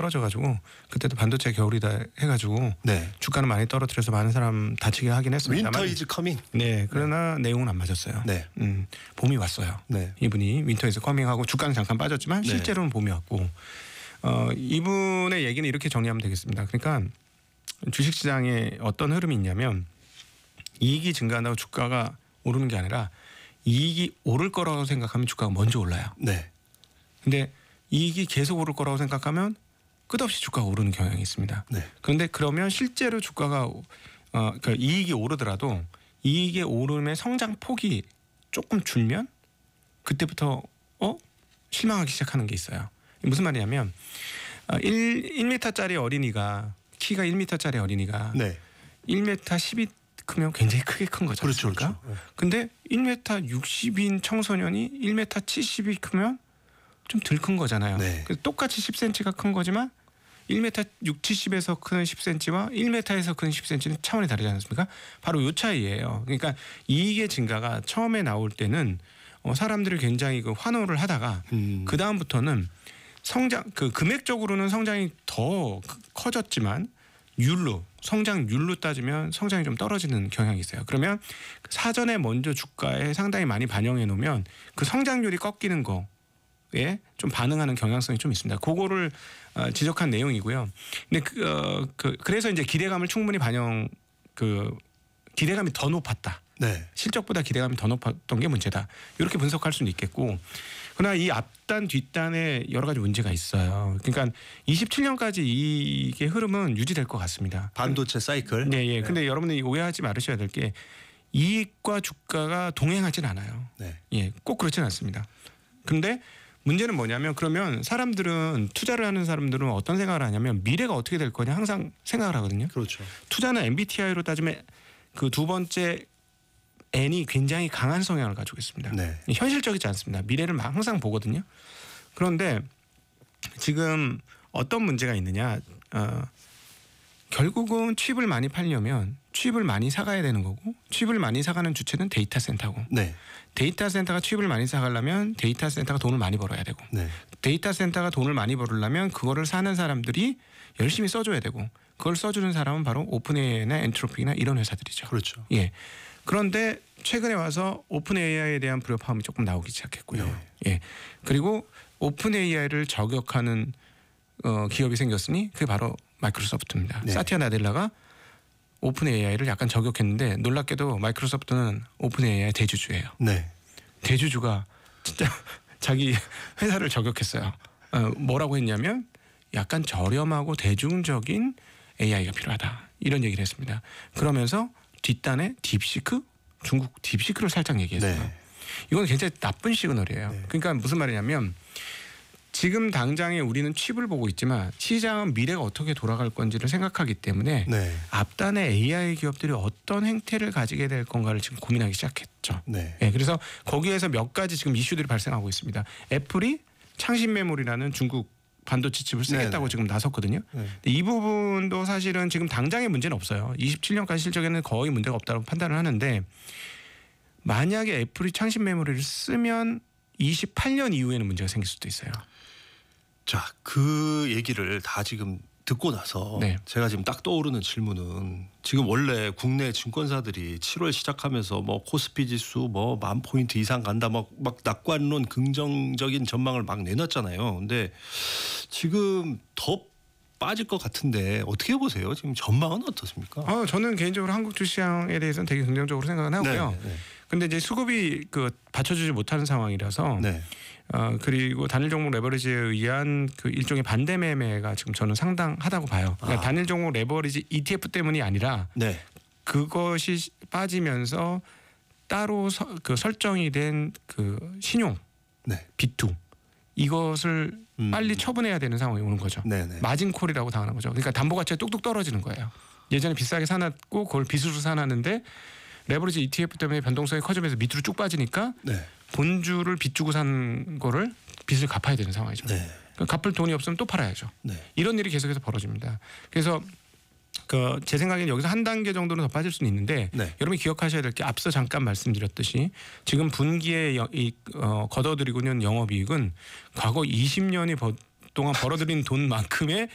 떨어져가지고 그때도 반도체 겨울이다 해가지고 네. 주가는 많이 떨어뜨려서 많은 사람 다치게 하긴 했습니다만. 윈터 이즈 커밍. 네, 그러나 내용은 안 맞았어요. 네. 봄이 왔어요. 네. 이분이 윈터 이즈 커밍하고 주가는 잠깐 빠졌지만 네. 실제로는 봄이 왔고 이분의 얘기는 이렇게 정리하면 되겠습니다. 그러니까 주식시장에 어떤 흐름이 있냐면 이익이 증가한다고 주가가 오르는 게 아니라 이익이 오를 거라고 생각하면 주가가 먼저 올라요. 네. 근데 이익이 계속 오를 거라고 생각하면 끝없이 주가가 오르는 경향이 있습니다. 네. 그런데 그러면 실제로 주가가 그러니까 이익이 오르더라도 이익의 오름의 성장 폭이 조금 줄면 그때부터 실망하기 시작하는 게 있어요. 무슨 말이냐면 1m짜리 어린이가 키가 1m짜리 어린이가 네. 1m 10이 크면 굉장히 크게 큰 거죠. 그렇죠. 그렇습니까? 그렇죠. 근데 1m 60인 청소년이 1m 70이 크면 좀 덜 큰 거잖아요. 네. 그래서 똑같이 10cm가 큰 거지만 1m 6, 70에서 큰 10cm와 1m에서 큰 10cm는 차원이 다르지 않습니까? 바로 이 차이예요. 그러니까 이익의 증가가 처음에 나올 때는 사람들이 굉장히 환호를 하다가 그 다음부터는 금액적으로는 성장이 더 커졌지만 성장률로 따지면 성장이 좀 떨어지는 경향이 있어요. 그러면 사전에 먼저 주가에 상당히 많이 반영해 놓으면 그 성장률이 꺾이는 거에 좀 반응하는 경향성이 좀 있습니다. 그거를 지적한 내용이고요. 근데 그래서 이제 기대감을 충분히 기대감이 더 높았다. 네. 실적보다 기대감이 더 높았던 게 문제다. 이렇게 분석할 수는 있겠고, 그러나 이 앞단 뒷단에 여러 가지 문제가 있어요. 그러니까 27년까지 이게 흐름은 유지될 것 같습니다. 반도체 사이클. 네, 예. 네. 근데 여러분들이 오해하지 말으셔야 될 게 이익과 주가가 동행하진 않아요. 네. 예, 꼭 그렇진 않습니다. 그런데 문제는 뭐냐면 그러면 투자를 하는 사람들은 어떤 생각을 하냐면 미래가 어떻게 될 거냐 항상 생각을 하거든요. 그렇죠. 투자는 MBTI로 따지면 그 두 번째 N이 굉장히 강한 성향을 가지고 있습니다. 네. 현실적이지 않습니다. 미래를 항상 보거든요. 그런데 지금 어떤 문제가 있느냐. 결국은 칩을 많이 팔려면 칩을 많이 사가야 되는 거고 칩을 많이 사가는 주체는 데이터 센터고 네. 데이터 센터가 칩을 많이 사가려면 데이터 센터가 돈을 많이 벌어야 되고 네. 데이터 센터가 돈을 많이 벌으려면 그거를 사는 사람들이 열심히 써줘야 되고 그걸 써주는 사람은 바로 오픈 AI나 엔트로피나 이런 회사들이죠. 그렇죠. 예. 그런데 최근에 와서 오픈 AI에 대한 불협화음이 조금 나오기 시작했고요. 네. 예. 그리고 오픈 AI를 저격하는 기업이 생겼으니 그게 바로 마이크로소프트입니다. 네. 사티아 나델라가 오픈 AI를 약간 저격했는데 놀랍게도 마이크로소프트는 오픈 AI 대주주예요. 네. 대주주가 진짜 자기 회사를 저격했어요. 뭐라고 했냐면 약간 저렴하고 대중적인 AI가 필요하다. 이런 얘기를 했습니다. 그러면서 뒷단에 중국 딥시크를 살짝 얘기했어요. 네. 이건 굉장히 나쁜 시그널이에요. 네. 그러니까 무슨 말이냐면 지금 당장에 우리는 칩을 보고 있지만 시장은 미래가 어떻게 돌아갈 건지를 생각하기 때문에 네. 앞단에 AI 기업들이 어떤 행태를 가지게 될 건가를 지금 고민하기 시작했죠. 네. 예, 그래서 거기에서 몇 가지 지금 이슈들이 발생하고 있습니다. 애플이 창신 메모리라는 중국 반도체 칩을 쓰겠다고 네네. 지금 나섰거든요. 네. 근데 이 부분도 사실은 지금 당장의 문제는 없어요. 27년까지 실적에는 거의 문제가 없다고 판단을 하는데 만약에 애플이 창신 메모리를 쓰면 28년 이후에는 문제가 생길 수도 있어요. 자, 그 얘기를 다 지금 듣고 나서 네. 제가 지금 딱 떠오르는 질문은 지금 원래 국내 증권사들이 7월 시작하면서 뭐 코스피 지수 뭐 10,000포인트 이상 간다 막 낙관론 긍정적인 전망을 막 내놨잖아요. 근데 지금 더 빠질 것 같은데 어떻게 보세요? 지금 전망은 어떻습니까? 저는 개인적으로 한국 주시장에 대해서는 되게 긍정적으로 생각을 하고요. 네. 근데 이제 수급이 받쳐주지 못하는 상황이라서 네. 그리고 단일 종목 레버리지에 의한 그 일종의 반대 매매가 지금 저는 상당하다고 봐요. 그러니까 단일 종목 레버리지 ETF 때문이 아니라 네. 그것이 빠지면서 따로 설정이 된 그 신용 네. B2 이것을 빨리 처분해야 되는 상황이 오는 거죠. 네네. 마진콜이라고 당하는 거죠. 그러니까 담보 가치가 뚝뚝 떨어지는 거예요. 예전에 비싸게 사놨고 그걸 빚으로 사놨는데 레버리지 ETF 때문에 변동성이 커지면서 밑으로 쭉 빠지니까 네. 본주를 빚 주고 산 거를 빚을 갚아야 되는 상황이죠. 네. 그러니까 갚을 돈이 없으면 또 팔아야죠. 네. 이런 일이 계속해서 벌어집니다. 그래서 제 생각에는 여기서 한 단계 정도는 더 빠질 수는 있는데 네. 여러분이 기억하셔야 될 게 앞서 잠깐 말씀드렸듯이 지금 분기에 걷어들이고 있는 영업이익은 과거 20년이 동안 벌어들인 돈만큼의